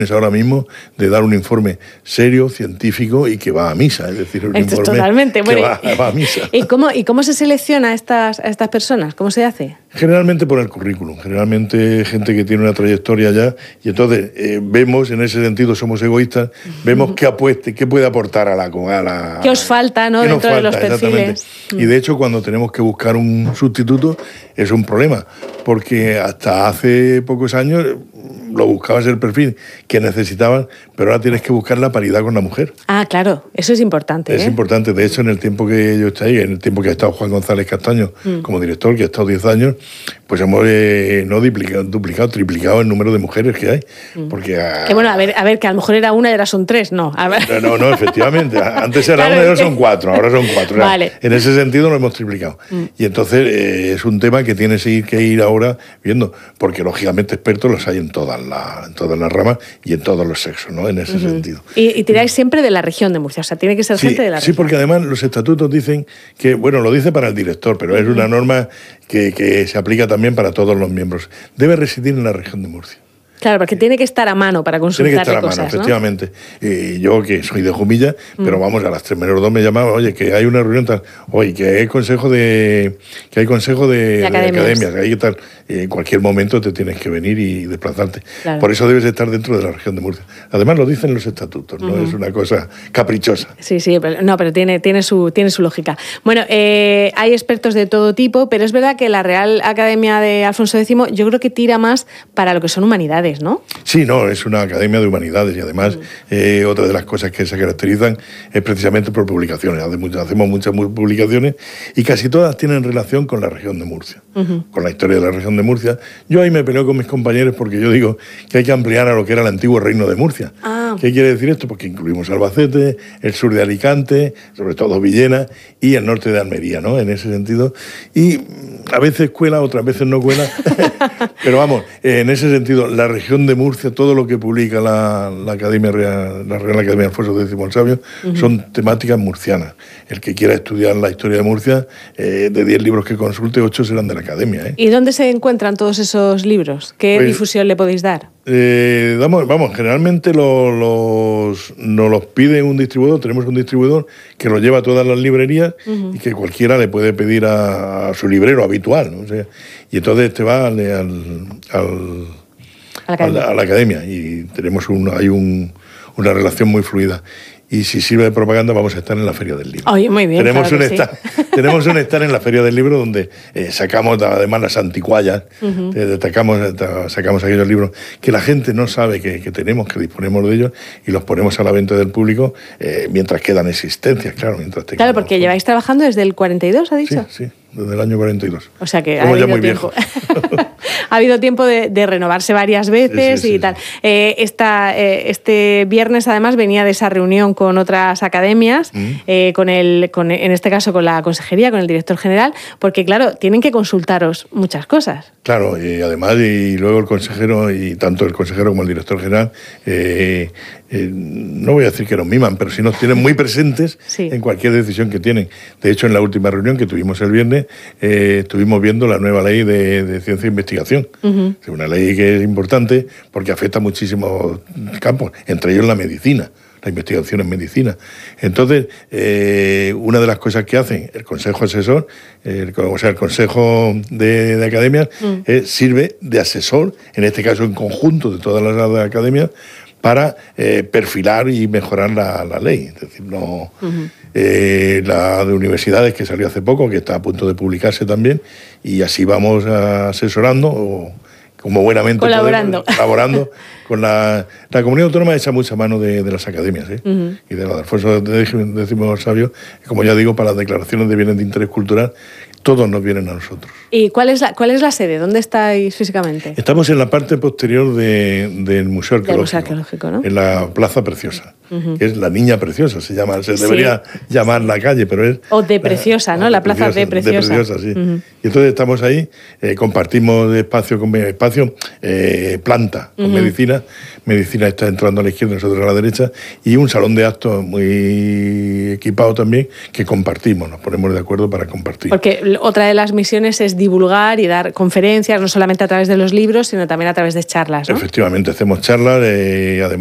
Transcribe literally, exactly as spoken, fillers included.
ahora mismo de dar un informe serio, científico y que va a misa, es decir, un Esto informe totalmente. que Bueno, va, va a misa. ¿Y cómo, ¿Y cómo se selecciona a estas, a estas personas? ¿Cómo se hace? Generalmente por el currículum, generalmente gente que tiene una trayectoria ya, y entonces eh, vemos, en ese sentido somos egoístas, vemos qué apueste, qué puede aportar a la... A la ¿Qué os falta, ¿no? Dentro falta, de los perfiles. Y de hecho cuando tenemos que buscar un sustituto es un problema, porque hasta hace pocos años lo buscabas el perfil que necesitaban, pero ahora tienes que buscar la paridad con la mujer. Ah, claro, eso es importante. Es ¿eh? importante. De hecho, en el tiempo que yo estoy ahí, en el tiempo que ha estado Juan González Castaño mm. como director, que ha estado diez años, pues hemos eh, no duplicado, duplicado, triplicado el número de mujeres que hay. Mm. Porque a... Que bueno, a ver, a ver, que a lo mejor era una y ahora son tres, no. A ver. No, no, no, efectivamente. Antes era claro, una y ahora son cuatro, ahora son cuatro. Vale. En ese sentido lo hemos triplicado. Mm. Y entonces eh, es un tema que tienes que ir ahora viendo, porque lógicamente expertos los hay en todas las, en todas las ramas y en todos los sexos, ¿no? En ese uh-huh. sentido. Y, y tiráis siempre de la región de Murcia, o sea, tiene que ser sí, gente de la región. Sí, porque además los estatutos dicen que, bueno, lo dice para el director, pero es una norma que, que se aplica también para todos los miembros. Debe residir en la región de Murcia. Claro, porque tiene que estar a mano para consultarle cosas, Tiene que estar a mano, cosas, efectivamente. Eh, yo, que soy de Jumilla, mm. pero vamos, a las tres menos dos me llamaban, oye, que hay una reunión tal, oye, que hay consejo de que hay consejo de, de academias, de academias ahí tal. Eh, en cualquier momento te tienes que venir y desplazarte. Claro. Por eso debes estar dentro de la región de Murcia. Además lo dicen los estatutos, no uh-huh. es una cosa caprichosa. Sí, sí, pero, no, pero tiene, tiene, su, tiene su lógica. Bueno, eh, hay expertos de todo tipo, pero es verdad que la Real Academia de Alfonso X yo creo que tira más para lo que son humanidades, ¿no? Sí, no, es una academia de humanidades y además uh-huh. eh, otra de las cosas que se caracterizan es precisamente por publicaciones. Hacemos muchas publicaciones y casi todas tienen relación con la región de Murcia, uh-huh. con la historia de la región de Murcia. Yo ahí me peleo con mis compañeros porque yo digo que hay que ampliar a lo que era el antiguo reino de Murcia. Ah. ¿Qué quiere decir esto? Porque incluimos Albacete, el sur de Alicante, sobre todo Villena y el norte de Almería, ¿no? En ese sentido. Y a veces cuela, otras veces no cuela. Pero vamos, en ese sentido, la región de Murcia, todo lo que publica la, la Academia Real, la Real Academia Alfonso X el Sabio, uh-huh. son temáticas murcianas. El que quiera estudiar la historia de Murcia, eh, de diez libros que consulte, ocho serán de la Academia. ¿eh? ¿Y dónde se encuentran todos esos libros? ¿Qué pues, difusión le podéis dar? Eh, damos, vamos, generalmente los, los, nos los pide un distribuidor, tenemos un distribuidor que los lleva a todas las librerías uh-huh. y que cualquiera le puede pedir a, a su librero habitual, ¿no? O sea, y entonces te va al, al, al, a, la a, la, a la academia y tenemos un, hay un, una relación muy fluida. Y si sirve de propaganda, vamos a estar en la Feria del Libro. Oye, muy bien, tenemos, claro un stand, sí. tenemos un stand en la Feria del Libro donde eh, sacamos además las anticuallas, uh-huh. eh, sacamos, sacamos aquellos libros que la gente no sabe que, que tenemos, que disponemos de ellos, y los ponemos a la venta del público eh, mientras quedan existencias, claro. Mientras claro, porque todo. Lleváis trabajando desde el cuarenta y dos, ¿ha dicho? Sí, sí. Desde el año cuarenta y dos. O sea que Somos ha ya habido muy tiempo. viejos. Ha habido tiempo de, de renovarse varias veces sí, sí, y sí, tal. Sí. Eh, esta, eh, este viernes, además, venía de esa reunión con otras academias, mm. eh, con el, con, en este caso con la consejería, con el director general, porque, claro, tienen que consultaros muchas cosas. Claro, y además, y luego el consejero, y tanto el consejero como el director general, eh, eh, no voy a decir que nos miman, pero sí nos tienen muy presentes sí. en cualquier decisión que tienen. De hecho, en la última reunión que tuvimos el viernes, eh, estuvimos viendo la nueva ley de, de ciencia e investigación. Uh-huh. Es una ley que es importante porque afecta a muchísimos campos, entre ellos la medicina, la investigación en medicina. Entonces, eh, una de las cosas que hacen el Consejo Asesor, el, o sea, el Consejo de, de Academias, uh-huh. eh, sirve de asesor, en este caso en conjunto de todas las academias, para eh, perfilar y mejorar la, la ley. Es decir, no, uh-huh. eh, la de universidades que salió hace poco, que está a punto de publicarse también, y así vamos asesorando, o, como buenamente colaborando, podemos, colaborando con la, la comunidad autónoma, echa mucha mano de, de las academias, ¿eh? Uh-huh. Y de la de Alfonso X el Sabio, como ya digo, para las declaraciones de bienes de interés cultural, todos nos vienen a nosotros. ¿Y cuál es la, cuál es la sede? ¿Dónde estáis físicamente? Estamos en la parte posterior de, del Museo Arqueológico. Del Museo Arqueológico, ¿no? En la Plaza Preciosa. uh-huh. que es la Niña Preciosa, se llama, se debería sí. llamar la calle, pero es... O de Preciosa, ¿no? La Plaza de Preciosa. De Preciosa, sí. Uh-huh. Y entonces estamos ahí, eh, compartimos espacio con espacio, eh, planta con uh-huh. medicina, medicina está entrando a la izquierda, nosotros a la derecha, y un salón de actos muy equipado también, que compartimos, nos ponemos de acuerdo para compartir. Porque otra de las misiones es divulgar y dar conferencias, no solamente a través de los libros, sino también a través de charlas, ¿no? Efectivamente, hacemos charlas, eh, además